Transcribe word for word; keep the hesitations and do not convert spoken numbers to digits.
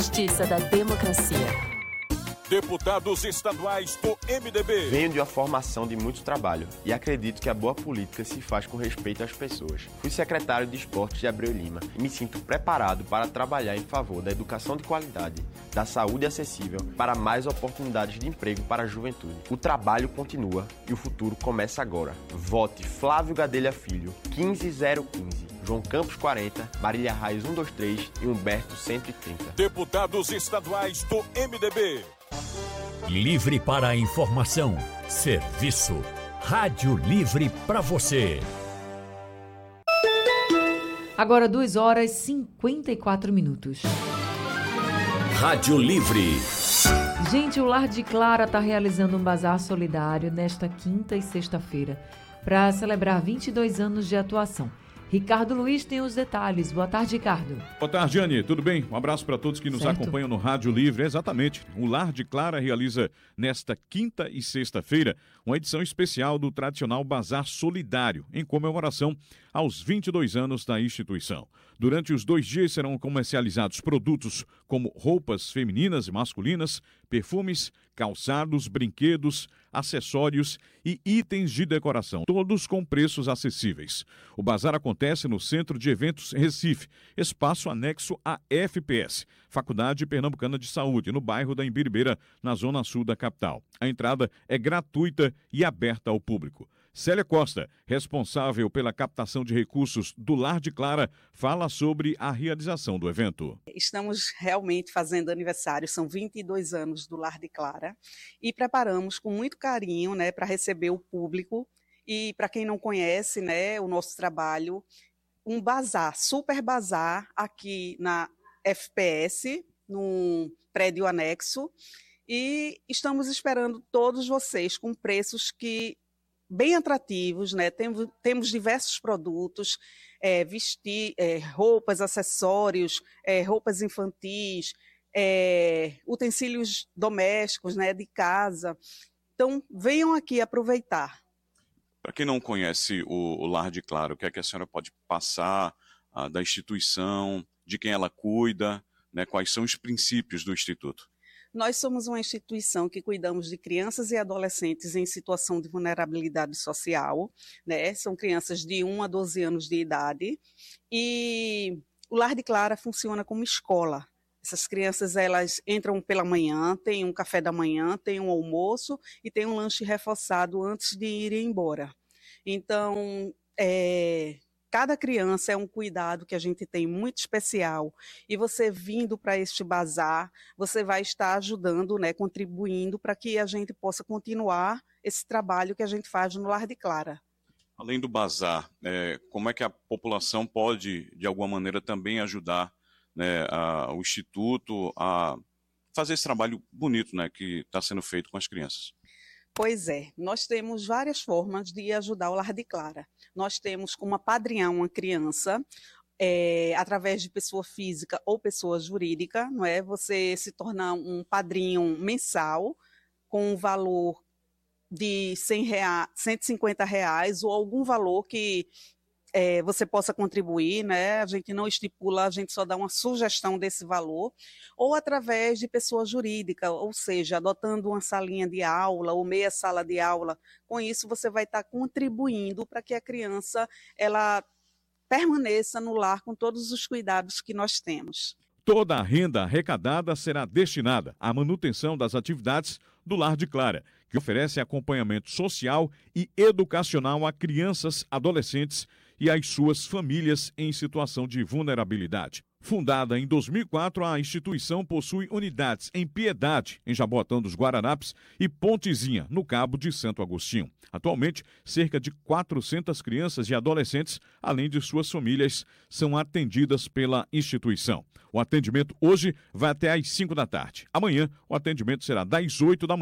justiça da democracia. Deputados estaduais do M D B. Venho de uma formação de muito trabalho e acredito que a boa política se faz com respeito às pessoas. Fui secretário de Esportes de Abreu Lima e me sinto preparado para trabalhar em favor da educação de qualidade, da saúde acessível, para mais oportunidades de emprego para a juventude. O trabalho continua e o futuro começa agora. Vote Flávio Gadelha Filho, quinze zero quinze. João Campos quarenta, Marília Reis cento e vinte e três e Humberto cento e trinta. Deputados estaduais do M D B. Livre para a informação, serviço. Rádio Livre para você. Agora duas horas e cinquenta e quatro minutos. Rádio Livre. Gente, o Lar de Clara está realizando um bazar solidário nesta quinta e sexta-feira para celebrar vinte e dois anos de atuação. Ricardo Luiz tem os detalhes. Boa tarde, Ricardo. Boa tarde, Anny. Tudo bem? Um abraço para todos que nos certo. acompanham no Rádio Livre. Exatamente. O Lar de Clara realiza nesta quinta e sexta-feira uma edição especial do tradicional Bazar Solidário, em comemoração aos vinte e dois anos da instituição. Durante os dois dias serão comercializados produtos como roupas femininas e masculinas, perfumes, calçados, brinquedos, acessórios e itens de decoração, todos com preços acessíveis. O bazar acontece no Centro de Eventos Recife, espaço anexo à F P S, Faculdade Pernambucana de Saúde, no bairro da Imbiribeira, na zona sul da capital. A entrada é gratuita e aberta ao público. Célia Costa, responsável pela captação de recursos do Lar de Clara, fala sobre a realização do evento. Estamos realmente fazendo aniversário, são vinte e dois anos do Lar de Clara e preparamos com muito carinho, né, para receber o público e para quem não conhece, né, o nosso trabalho, um bazar, super bazar aqui na F P S, num prédio anexo, e estamos esperando todos vocês com preços que bem atrativos, né? Temos, temos diversos produtos, é, vestir, é, roupas, acessórios, é, roupas infantis, é, utensílios domésticos, né, de casa. Então, venham aqui aproveitar. Para quem não conhece o, o Lar de Clara, o que é que a senhora pode passar ah, da instituição, de quem ela cuida, né, quais são os princípios do Instituto? Nós somos uma instituição que cuidamos de crianças e adolescentes em situação de vulnerabilidade social, né? São crianças de um a doze anos de idade e o Lar de Clara funciona como escola. Essas crianças, elas entram pela manhã, tem um café da manhã, tem um almoço e tem um lanche reforçado antes de irem embora. Então, é... cada criança é um cuidado que a gente tem muito especial e você vindo para este bazar, você vai estar ajudando, né, contribuindo para que a gente possa continuar esse trabalho que a gente faz no Lar de Clara. Além do bazar, é, como é que a população pode, de alguma maneira, também ajudar, né, a, o Instituto a fazer esse trabalho bonito, né, que está sendo feito com as crianças? Pois é, nós temos várias formas de ajudar o Lar de Clara. Nós temos como apadrinhar uma criança, é, através de pessoa física ou pessoa jurídica, não é? Você se tornar um padrinho mensal com um valor de cem reais, cento e cinquenta reais ou algum valor que É, você possa contribuir, né? A gente não estipula, a gente só dá uma sugestão desse valor, ou através de pessoa jurídica, ou seja, adotando uma salinha de aula ou meia sala de aula. Com isso, você vai estar contribuindo para que a criança ela permaneça no lar com todos os cuidados que nós temos. Toda a renda arrecadada será destinada à manutenção das atividades do Lar de Clara, que oferece acompanhamento social e educacional a crianças, adolescentes e às suas famílias em situação de vulnerabilidade. Fundada em dois mil e quatro, a instituição possui unidades em Piedade, em Jaboatão dos Guararapes, e Pontezinha, no Cabo de Santo Agostinho. Atualmente, cerca de quatrocentas crianças e adolescentes, além de suas famílias, são atendidas pela instituição. O atendimento hoje vai até às cinco da tarde. Amanhã, o atendimento será das oito da manhã.